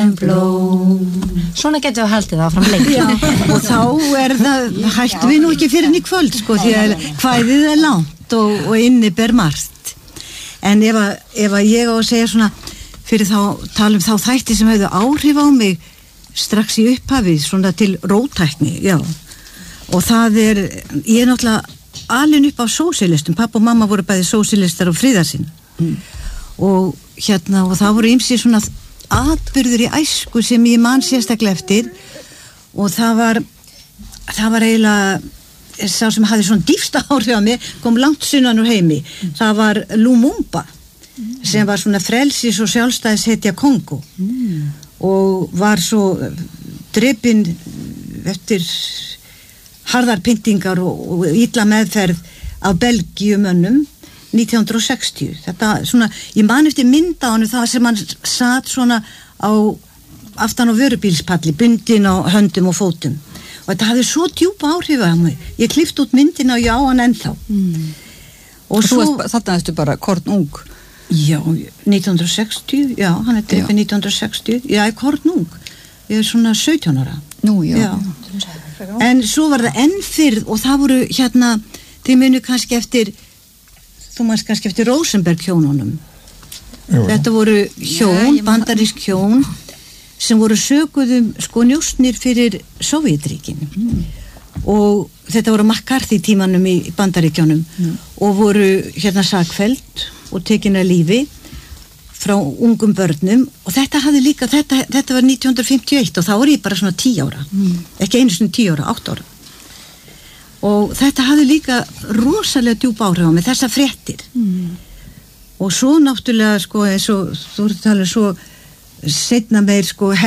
Svona getum við haldið áfram lengi. Já, og þá það hættum við nú ekki fyrir í kvöld sko, því að kvæðið langt og inni ber margt. En ef að ég á að segja svona fyrir þá þætti sem hefðu áhrif á mig strax í upphafi svona til róttækni, já. Og ég náttúrulega alin upp á sósíalistum, pappa og mamma voru bæði sósílistar og friðarsinn. Og það voru ýmsir svona atburður í æsku sem ég man sérstaklega eftir og það var eiginlega sá sem hafði svona dýpsta áhrif á mig kom langt sunnan úr heimi. Það var Lumumba sem var svona frelsis- og sjálfstæðishetja Kongo og var svo drepinn eftir harðar pyntingar og illa meðferð af Belgíumönnum 1960. Þetta svona, ég man eftir mynd á honum það sem hann sat svona aftan á vörubílspalli, bundinn á höndum og fótum. Og þetta hafði svo djúpa áhrif á mig. Ég klippti út myndina og ég á hann ennþá. Og svo þarna ertu bara kornung. Já, 1960, já, hann drepinn 1960. Já, ég kornung. Ég svona 17 ára. Nú, já. En svo var það enn fyrr og það voru þið munu kannski eftir Rosenberg hjónunum. Þetta voru bandarísk hjón sem voru sökuðum njósnir fyrir Sovétríkin. Og þetta voru McCarthy tímanum í Bandaríkjunum og voru sakfelld og tekin að lífi frá ungum börnum og þetta var 1951 og þá var ég bara svona 10 ára. Ekki einu sinni 10 ára, 8 ára. Og þetta hafði líka rosalega djúp áhrif á mig, þessar fréttir. Og svo náttúrulega, eins og þú ert að tala svo seinna meir,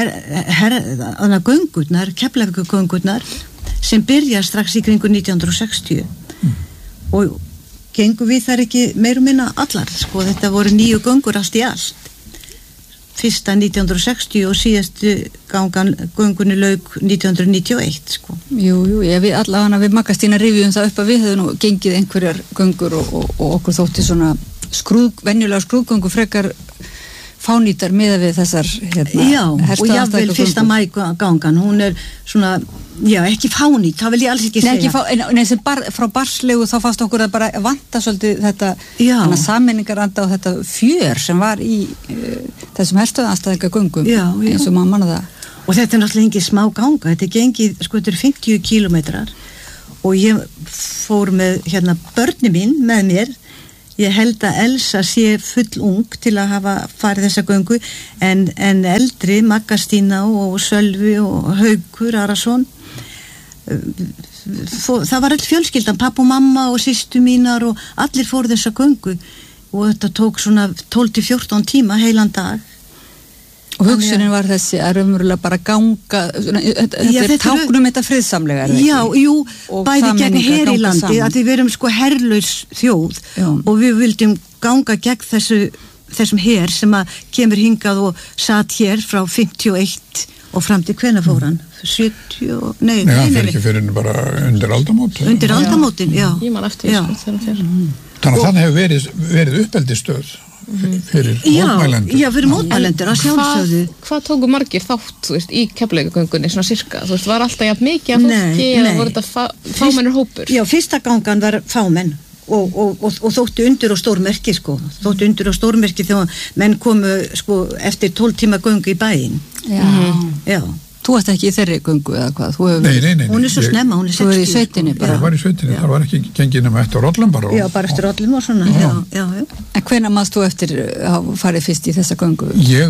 göngurnar, Keflavíkurgöngurnar, sem byrja strax í kringu 1960. Og gengum við þar ekki meir og minna allar, þetta voru 9 göngur allt í allt. Fyrsta 1960 og síðastu göngunni lauk 1991 Jú, við allavega við Maggastína rifjum það upp að við hefðum nú gengið einhverjar göngur og okkur þótti svona venjulega skrúðgöngu frekar fánýtar miðað við þessar Já, og jafnvel fyrsta maígangan, hún svona, já, ekki fánýt, það vil ég alls ekki segja. Nei, sem frá barslegu þá fannst okkur að bara vanta svolítið þetta sammenningaranda og þetta fjör sem var í þessum herstöðanstæðinga göngum, eins og maður manna það. Og þetta náttúrulega ekki smá ganga, þetta gengið, þetta 50 kilometrar og ég fór með, börni mín með mér. Ég held að Elsa sé full ung til að hafa farið þessa göngu en eldri, Maggastína og Sölvi og Haukur Arason það var öll fjölskyldan, pappa og mamma og systur mínar og allir fóru þessa göngu og þetta tók svona 12-14 tíma heilan dag og hugsunin var þessi að raunverulega bara ganga þetta táknum þetta friðsamlega Já, jú, bæði gegn her í landi að við verum herlaus þjóð og við vildum ganga gegn þessum her sem að kemur hingað og satt hér frá 51 og fram til hvenær fór hann? 70, nei, hann fer ekki fyrir bara undir aldamótin. Undir aldamótin, já. Ég man eftir Þannig að það hefur verið uppeldisstöð fyrir mótmælendur. Já, fyrir mótmælendur að sjálfsögðu. Hvað tóku margir þátt, í Keflavíkurgöngunni svona sirka? Var alltaf jafn mikið af fólki eða voru þetta fámennur hópur? Já, fyrsta gangan var fámenn og þóttu undir og stórmerki þóttu undir og stórmerki þegar menn komu eftir 12 tíma göngu í bæinn. Já. Þú ert ekki í þeirri göngu eða hvað? Nei. Hún svo snemma, hún 60. Þú í sveitinni bara? Ég var í sveitinni, það var ekki gengið nema eftir rollum bara. Já, bara eftir rollum og svona, já. En hvenær manst þú eftir að farið fyrst í þessa göngu?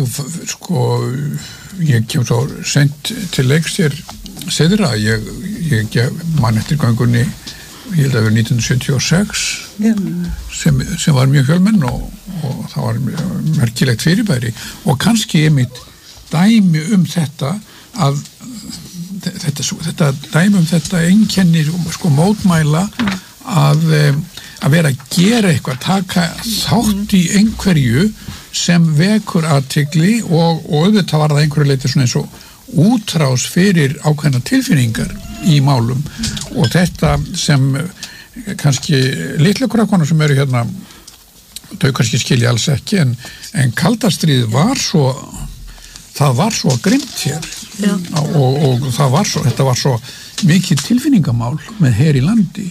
Ég kem svo sent til leiks hér syðra, ég man eftir göngunni, ég held að vera 1976, sem var mjög fjölmenn og það var merkilegt fyrirbæri og kannski einmitt dæmi þetta að þetta dæmi þetta einkennir mótmæla að vera að gera eitthvað, taka þátt í einhverju sem vekur athygli og auðvitað var það einhverju leyti svona eins og útrás fyrir ákveðna tilfinningar í málum og þetta sem kannski litlu krakkonur sem eru þau kannski skilja alls ekki en kaldastríð var svo það var svo grimt hér og þetta var svo mikið tilfinningamál með her í landi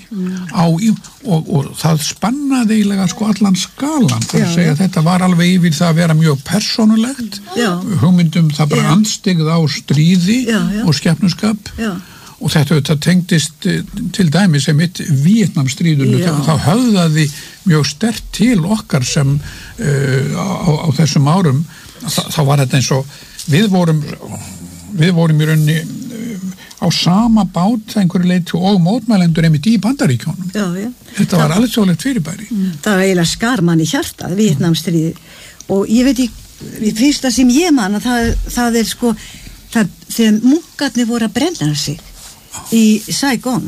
og það spannaði eiginlega sko allan skalan þar að segja að þetta var alveg yfir það að vera mjög persónulegt hugmyndum það bara anstigð á stríði og skepnuskap og þetta tengdist til dæmis mitt Víetnamstríðinu þá höfðaði mjög sterkt til okkar sem á þessum árum þá var þetta eins og við vorum í rauninni á sama bát einhverju leyti og mótmælendur einmitt í Bandaríkjónum. Þetta var alveg svolítið fyrirbæri. Það var eiginlega skar mann í hjartað, Víetnamstríði og ég veit ekki, fyrsta sem ég man að það sko, þegar munkarnir voru að brenna sig í Saigon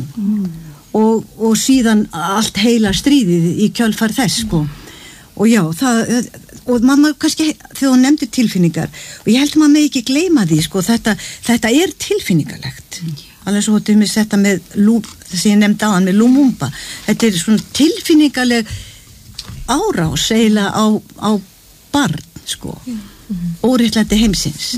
og síðan allt heila stríðið í kjölfar þess sko og og mamma kannski þegar hún nefndi tilfinningar og ég held maður með ekki gleyma því sko þetta tilfinningalegt alveg svo til mig þetta með þess að ég nefndi áðan með Lumumba þetta svona tilfinningaleg árás eiginlega á barn sko óréttlæti heimsins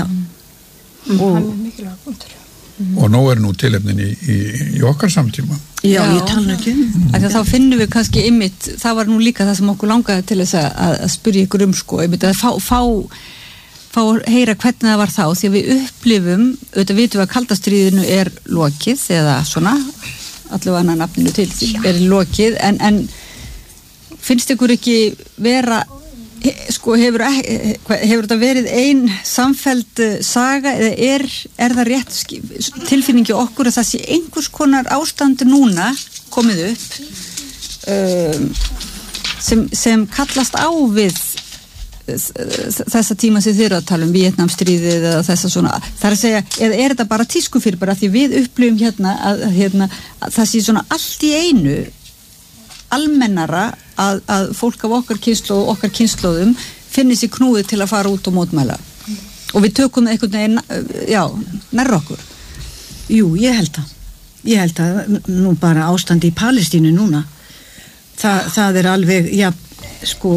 og mikilvæg punktur og nú nú tilefnin í okkar samtíma ég tala ekki þá finnum við kannski einmitt, það var nú líka það sem okkur langaði til þess að spyrja ykkur sko, einmitt að fá heyra hvernig það var þá, því að við upplifum auðvitað vitum við að kaldastríðinu lokið eða svona allavega nafninu til því lokið en finnst ykkur ekki vera sko hefur þetta verið ein samfelld saga eða er það rétt tilfinningi okkur að það sé einhvers konar ástandi núna komið upp sem kallast á við þessa tíma sem þið eru að tala Víetnamstríðið eða þessa svona það að segja, eða þetta bara tískufyrirbæri því við upplifum hérna að það sé svona allt í einu almennara að fólk af okkar kynslóð og okkar kynslóðum finni sér knúið til að fara út og mótmæla og við tökum það einhvern veginn nærra okkur. Jú, ég held að nú bara ástandi í Palestínu núna það alveg sko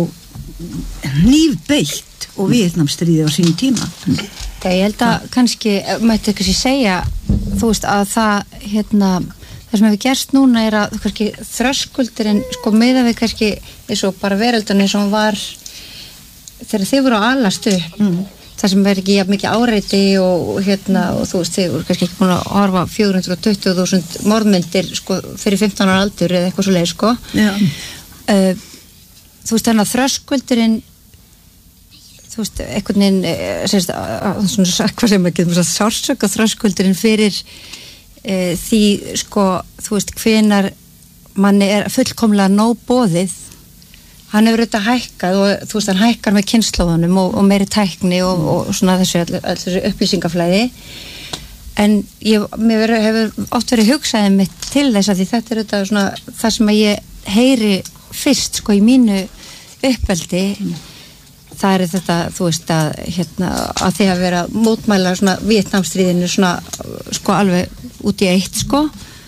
hnífbeitt og Víetnamstríðið á sínum tíma. Ég held að kannski mætti ekki segja þú veist að það það sem hefur gerst núna að kannski þröskuldurinn sko meða við kannski eins og bara veröldun eins og hún var þegar þið voru að alast upp það sem verður ekki jafn mikið áreiti og þú veist þið voru kannski ekki búin að horfa 420.000 morðmyndir sko fyrir 15 ára aldur eða eitthvað svo leið sko þú veist þannig að þröskuldurinn þú veist einhvern veginn svona hvað sem ekki sársöka þröskuldurinn fyrir því sko þú veist hvenar manni fullkomlega nóg boðið hann hefur auðvitað hækkað og þú veist hann hækkar með kynslóðunum og meiri tækni og svona þessu upplýsingaflæði en mér hefur oft verið hugsaðið mitt til þess að því þetta auðvitað svona það sem að ég heyri fyrst sko í mínu uppeldi það þetta, þú veist að þið hafa verið að mótmæla svona Víetnamstríðinu svona sko alveg út í eitt sko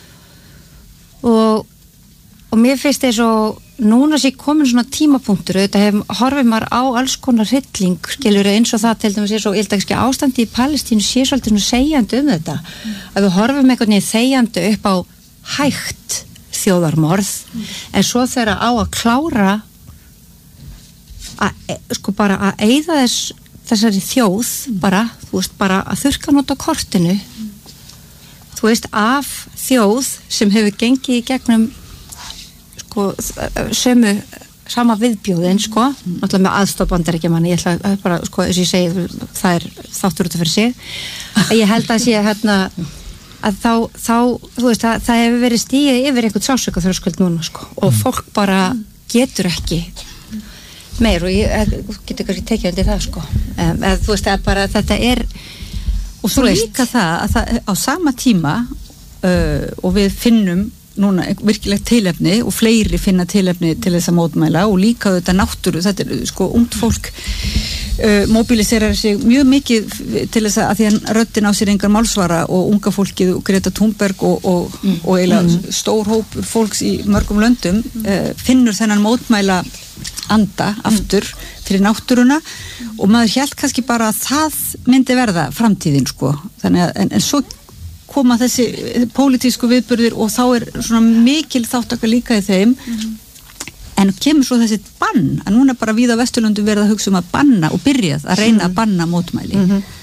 og mér finnst þess að núna sé komin svona tímapunktur auðvitað horfið maður á alls konar hrylling skilur eins og það til dæmis ég held ekki ástandi í Palestínu sé svolítið svona segjandi þetta að við horfum einhvern veginn þegjandi upp á hægt þjóðarmorð en svo þegar á að klára sko bara að eyða þessari þjóð bara, þú veist, bara að þurrka nota á kortinu þú veist, af þjóð sem hefur gengið í gegnum sko, sama viðbjóðin, sko náttúrulega með aðstofbandar ekki manni, ég ætla að bara, sko, eins og ég segi, það þáttur út af fyrir sig ég held að sé að þá þú veist, það hefur verið stigið yfir einhvern sásökaþröskuld núna, sko og fólk bara getur ekki meir og ég getur kannski tekið undir það sko þú veist að bara þetta og svo líka það að á sama tíma og við finnum núna virkilegt tilefni og fleiri finna tilefni til þess að mótmæla og líka þetta náttúru, þetta sko ungt fólk mobiliserar sig mjög mikið til þess að því að röddin á sér engar málsvara og unga fólkið og Greta Thunberg og eiginlega stór hópur fólks í mörgum löndum finnur þennan mótmæla anda aftur fyrir náttúruna og maður hélt kannski bara að það myndi verða framtíðin sko, þannig að en svo koma þessi pólitísku viðburðir og þá svona mikil þáttaka líka í þeim en kemur svo þessi bann að núna bara víða á Vesturlöndum verið að hugsa að banna og byrjað að reyna að banna mótmæli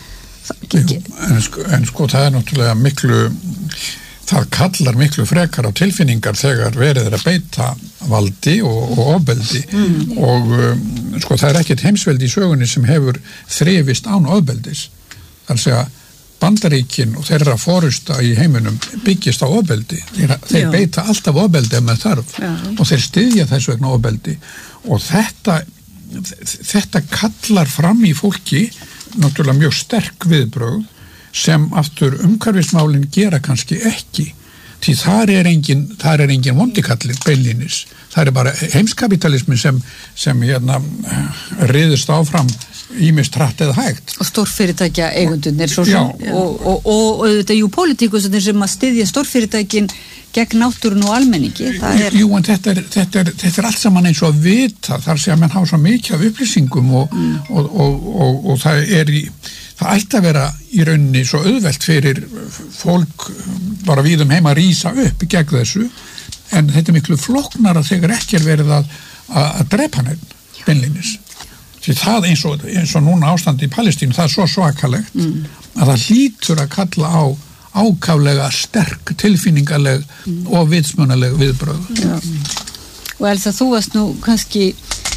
en sko það náttúrulega miklu það kallar miklu frekar á tilfinningar þegar verið að beita valdi og ofbeldi og sko það ekkert heimsveldi í sögunni sem hefur þrifist án ofbeldis þar að segja Bandaríkin og þeirra forusta í heiminum byggist á ofbeldi þeir beita alltaf ofbeldi ef með þarf og þeir styðja þess vegna ofbeldi og þetta kallar fram í fólki náttúrulega mjög sterk viðbrögð sem aftur umhverfismálin gera kannski ekki því þar er engin vondikallin beinlínis, það bara heimskapitalismi sem riðist áfram ýmist hratt eða hægt og stórfyrirtækja eigundunir og þetta jú pólitíkusarnir sem að styðja stórfyrirtækin gegn náttúrun og almenningi Jú, en þetta er allt saman eins og að vita þar sem mann hafa svo mikið af upplýsingum og það ætti að vera í rauninni svo auðvelt fyrir fólk bara víðum heima að rísa upp gegn þessu en þetta er miklu flóknara þegar ekki er verið að drepa neitt beinlínis því það eins og núna ástandi í Palestínu það er svo svakalegt að það hlýtur að kalla á ákaflega sterk, tilfinningaleg og vitsmunaleg viðbrögð og Elsa, þú varst nú kannski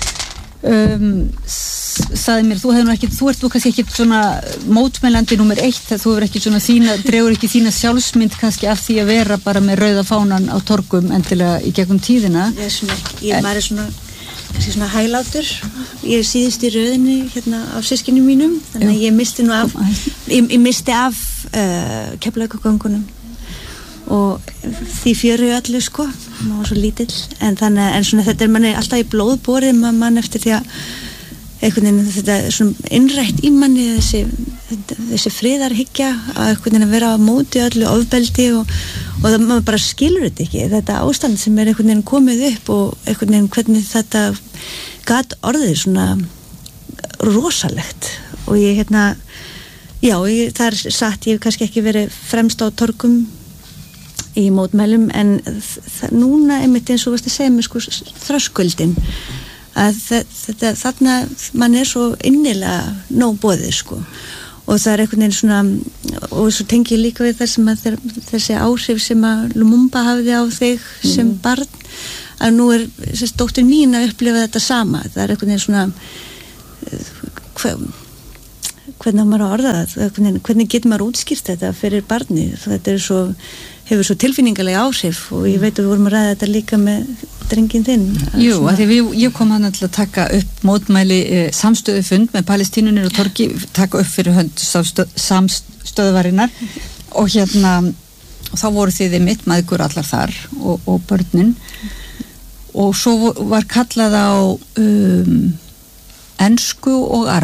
sagði mér, þú ert nú kannski ekki svona mótmælandi númer 1 þegar þú hefur ekki svona dregur ekki þína sjálfsmynd kannski af því að vera bara með rauða fánan á torgum endilega í gegnum tíðina maður er svona hæglátur ég síðust í röðinni hérna af systkinum mínum þannig að ég misti af Keflavíkurgöngunum og því fjöru allir sko maður var svo lítill en svona þetta er manni alltaf í blóðborið mann eftir því að einhvern veginn þetta er svona innrætt í manni þessi friðarhyggja að einhvern veginn að vera á móti öllu ofbeldi og það maður bara skilur þetta ekki þetta ástand sem er einhvern veginn komið upp og einhvern veginn hvernig þetta gat orðið svona rosalegt og ég það er satt, ég hef kannski ekki verið fremst á torgum í mótmælum en núna einmitt eins og varst að segja mig sko þröskuldin að þarna mann er svo innilega nóg boðið sko og það er einhvern veginn svona og svo tengi ég líka við þessum að þessi áhrif sem að Lumumba hafði á þig sem barn að nú er þessi dóttir mín að upplifa þetta sama það er einhvern veginn svona hvernig maður á orða það hvernig getur maður útskýrt þetta fyrir barni þetta hefur svo tilfinningalega áhrif og ég veit að við vorum að ræða þetta líka með drenginn þinn Jú, af því ég kom hann til að taka upp mótmæli samstöðufund með Palestínunir og torgi taka upp fyrir hönd samstöðvarinnar og þá voru þið mitt maður allar þar og börnin og svo var kallað á ensku og